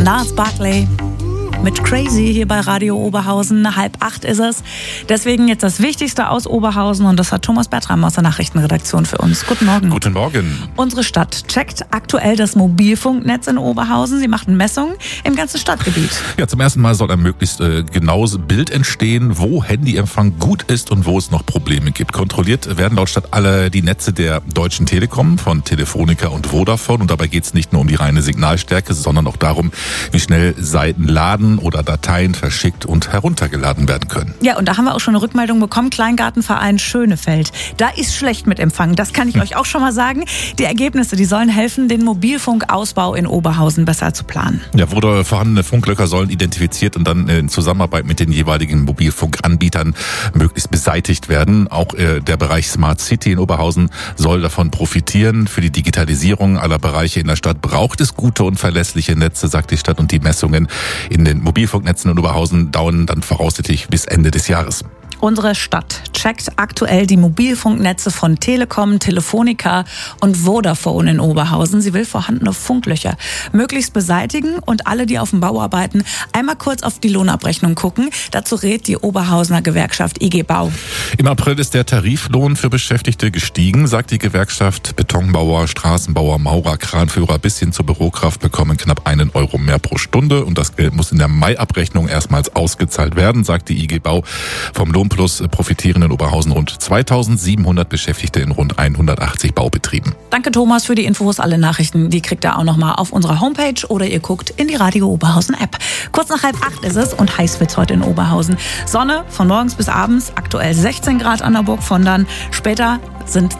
Lars Barkley mit Crazy hier bei Radio Oberhausen. 7:30 ist es. Deswegen jetzt das Wichtigste aus Oberhausen und das hat Thomas Bertram aus der Nachrichtenredaktion für uns. Guten Morgen. Guten Morgen. Unsere Stadt checkt aktuell das Mobilfunknetz in Oberhausen. Sie macht Messungen im ganzen Stadtgebiet. Ja, zum ersten Mal soll ein möglichst genaues Bild entstehen, wo Handyempfang gut ist und wo es noch Probleme gibt. Kontrolliert werden laut Stadt alle die Netze der Deutschen Telekom, von Telefonica und Vodafone. Und dabei geht es nicht nur um die reine Signalstärke, sondern auch darum, wie schnell Seiten laden oder Dateien verschickt und heruntergeladen werden können. Ja, und da haben wir auch schon eine Rückmeldung bekommen. Kleingartenverein Schönefeld. Da ist schlecht mit Empfang. Das kann ich euch auch schon mal sagen. Die Ergebnisse, die sollen helfen, den Mobilfunkausbau in Oberhausen besser zu planen. Ja, vorhandene Funklöcher sollen identifiziert und dann in Zusammenarbeit mit den jeweiligen Mobilfunkanbietern möglichst beseitigt werden. Auch der Bereich Smart City in Oberhausen soll davon profitieren. Für die Digitalisierung aller Bereiche in der Stadt braucht es gute und verlässliche Netze, sagt die Stadt. Und die Messungen in den Mobilfunknetzen in Oberhausen dauern dann voraussichtlich bis Ende des Jahres. Unsere Stadt checkt aktuell die Mobilfunknetze von Telekom, Telefonica und Vodafone in Oberhausen. Sie will vorhandene Funklöcher möglichst beseitigen und alle, die auf dem Bau arbeiten, einmal kurz auf die Lohnabrechnung gucken. Dazu rät die Oberhausener Gewerkschaft IG Bau. Im April ist der Tariflohn für Beschäftigte gestiegen, sagt die Gewerkschaft. Betonbauer, Straßenbauer, Maurer, Kranführer bis hin zur Bürokraft bekommen knapp 1 Euro mehr pro Stunde. Und das Geld muss in der Mai-Abrechnung erstmals ausgezahlt werden, sagt die IG Bau. Vom Lohnplus profitieren in Oberhausen rund 2700 Beschäftigte in rund 180 Baubetrieben. Danke Thomas für die Infos. Alle Nachrichten, die kriegt ihr auch nochmal auf unserer Homepage oder ihr guckt in die Radio Oberhausen App. Kurz nach 7:30 ist es und heiß wird's heute in Oberhausen. Sonne von morgens bis abends, aktuell 16 Grad an der Burg Vondern. Später sind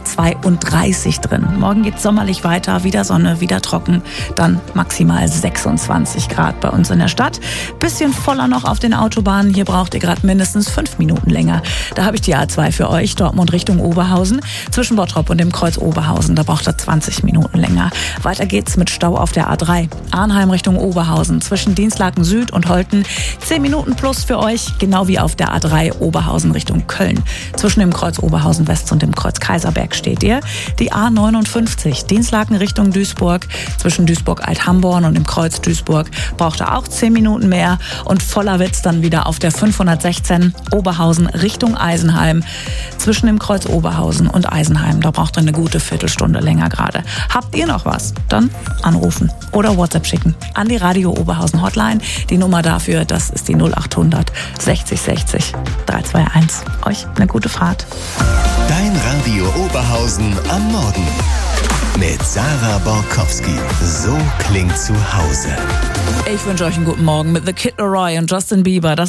32 drin. Morgen geht's sommerlich weiter, wieder Sonne, wieder trocken, dann maximal 26 Grad bei uns in der Stadt. Bisschen voller noch auf den Autobahnen. Hier braucht ihr gerade mindestens 5 Minuten länger. Da habe ich die A2 für euch, Dortmund Richtung Oberhausen. Zwischen Bottrop und dem Kreuz Oberhausen, da braucht ihr 20 Minuten länger. Weiter geht's mit Stau auf der A3. Arnheim Richtung Oberhausen, zwischen Dienstlaken Süd und Holten. 10 Minuten plus für euch, genau wie auf der A3 Oberhausen Richtung Köln. Zwischen dem Kreuz Oberhausen West und dem Kreuz Kaiserberg steht ihr. Die A59, Dienstlaken Richtung Duisburg. Zwischen Duisburg-Althamborn und dem Kreuz Duisburg braucht ihr auch 10 Minuten mehr. Und voller wird's dann wieder auf der 516 Oberhausen Richtung Eisenheim. Zwischen dem Kreuz Oberhausen und Eisenheim, da braucht ihr eine gute Viertelstunde länger gerade. Habt ihr noch was? Dann anrufen oder WhatsApp schicken an die Radio Oberhausen Hotline. Die Nummer dafür, das ist die 0800 60 60 321. Euch eine gute Fahrt. Dein Radio Oberhausen am Morgen. Mit Sarah Borkowski. So klingt zu Hause. Ich wünsche euch einen guten Morgen mit The Kid Laroi und Justin Bieber. Das